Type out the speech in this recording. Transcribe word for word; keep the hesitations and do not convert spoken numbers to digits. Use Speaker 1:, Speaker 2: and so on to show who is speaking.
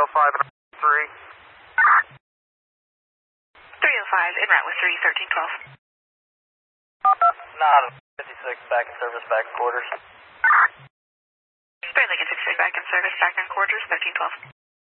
Speaker 1: oh five and three.
Speaker 2: three oh five, en route with three, thirteen twelve.
Speaker 3: Not fifty-six, back in service, back in quarters.
Speaker 2: three Lincoln sixty-six, back in service, back in quarters, thirteen twelve.